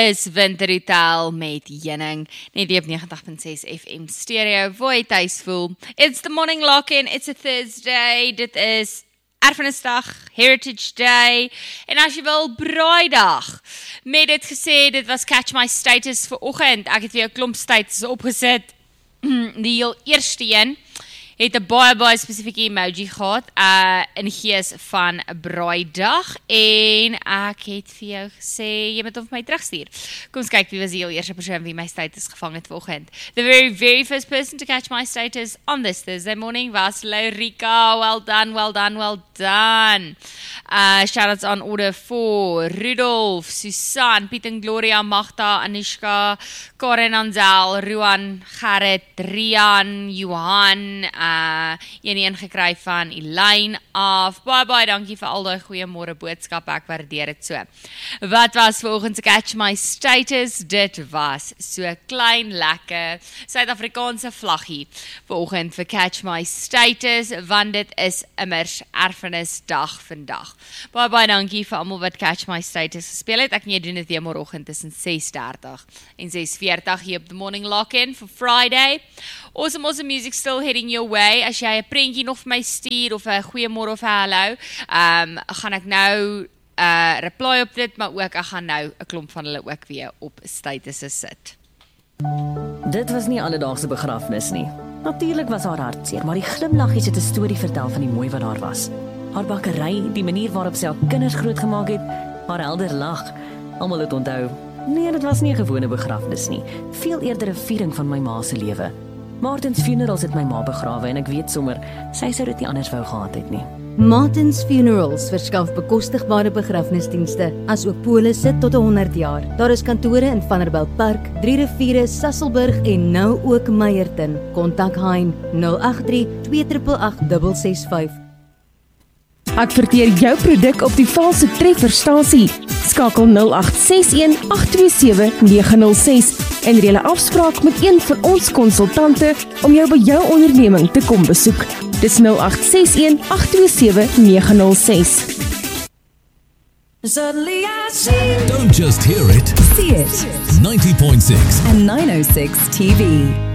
is Winterhotel met Jenning, net op 90.6 FM stereo, waar jy thuis voel. It's the morning lock-in, it's a Thursday, dit is Erfenisdag, Heritage Day, en as jy wil, Braaidag. Met dit gesê, dit was Catch My Status vir oggend, ek het weer 'n klomp status opgesit, die heel eerste een, het 'n baie spesifieke emoji gehad, in gees van Braaidag, en ek het vir jou gesê, jy moet hom vir my terugstuur. Kom ons kyk, wie was die heel eerste persoon wie my status gevang het vanoggend. The very first person to catch my status on this Thursday morning was Laurika. Well done. Shoutouts on order for Rudolf, Susan, Piet en Gloria, Magda, Anushka, Karen Anzel, Ruan, Gerrit, Rian, Johan, een gekry van Elaine af. Baie dankie vir al die goeiemôre boodskappe, ek waardeer dit so. Wat was vanoggend se Catch My Status? Dit was so klein, lekker Suid-Afrikaanse vlaggie vanoggend vir Catch My Status, want dit is immers Erfenisdag vandag. Baie dankie vir almal wat Catch My Status gespeel het. Ek en jy doen dit weer môreoggend tussen 6:30 en 6:40 hier op The Morning Lock-in for Friday. Awesome music still heading your way. As jy 'n prentjie nog vir my stuur of 'n goeiemôre of 'n hallo, gaan ek nou reply op dit, maar ook ek gaan nou 'n klomp van hulle ook weer op statusse sit. Dit was nie alledaagse begrafnis nie. Natuurlik was haar hartseer, maar die glimlaggies het 'n storie vertel van die mooi wat daar was. Haar bakkery, die manier waarop sy haar kinders grootgemaak het, haar helder lag. Almal het onthou. Nee, dit was nie 'n gewone begrafnis nie. Veel eerder 'n viering van my ma se lewe. Martins Funerals het my ma begrawe en ek weet sommer, sy sou dit nie anders wou gehad het nie. Martins Funerals verskaf bekostigbare begrafnisdienste, as ook polisse tot 100 jaar. Daar is kantore in Vanderbijl Park, 3 Riviere, Sasolburg en nou ook Meyerton. Kontak Hein 083 288 665. Adverteer jou produk op die valse trefferstasie. Skakel 0861 827 906 en reël 'n afspraak met een van ons konsultante om jou by jou onderneming te kom besoek. Dis 0861 827 906. Suddenly I see. Don't just hear it. See it. 90.6 And 906 TV.